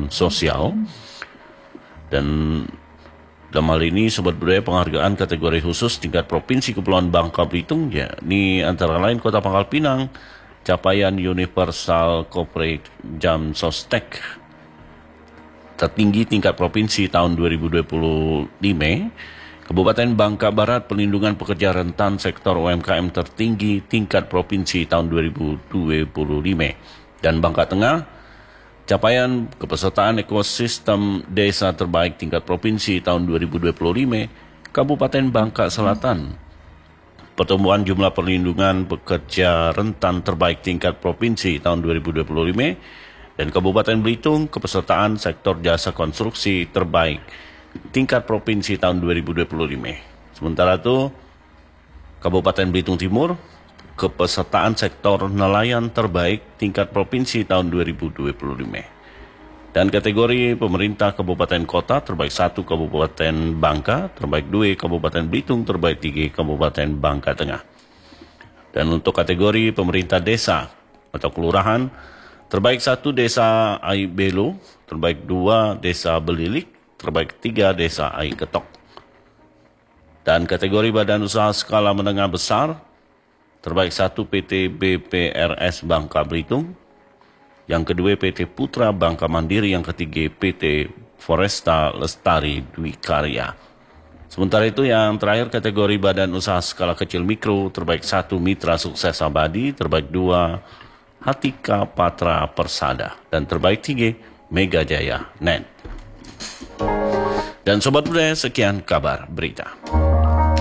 sosial. Dan dalam hal ini Sobat Budaya penghargaan kategori khusus tingkat Provinsi Kepulauan Bangka Belitung, yakni antara lain Kota Pangkal Pinang, capaian Universal Corporate Jam Sostek tertinggi tingkat provinsi tahun 2025, Kabupaten Bangka Barat pelindungan pekerja rentan sektor UMKM tertinggi tingkat provinsi tahun 2025, dan Bangka Tengah capaian kepesertaan ekosistem desa terbaik tingkat provinsi tahun 2025, Kabupaten Bangka Selatan pertumbuhan jumlah perlindungan pekerja rentan terbaik tingkat provinsi tahun 2025, dan Kabupaten Belitung kepesertaan sektor jasa konstruksi terbaik tingkat provinsi tahun 2025. Sementara itu, Kabupaten Belitung Timur kepesertaan sektor nelayan terbaik tingkat provinsi tahun 2025. Dan kategori pemerintah kabupaten kota terbaik 1 Kabupaten Bangka, terbaik 2 Kabupaten Belitung, terbaik 3 Kabupaten Bangka Tengah. Dan untuk kategori pemerintah desa atau kelurahan, terbaik 1 Desa Ai Belo, terbaik 2 Desa Belilik, terbaik 3 Desa Ai Ketok. Dan kategori badan usaha skala menengah besar, terbaik 1 PT BPRS Bangka Belitung, yang kedua PT Putra Bangka Mandiri, yang ketiga PT Foresta Lestari Dwi Karya. Sementara itu yang terakhir kategori badan usaha skala kecil mikro, terbaik 1 Mitra Sukses Abadi, terbaik 2 Hatika Patra Persada, dan terbaik 3 Mega Jaya Net. Dan Sobat Budaya, sekian kabar berita.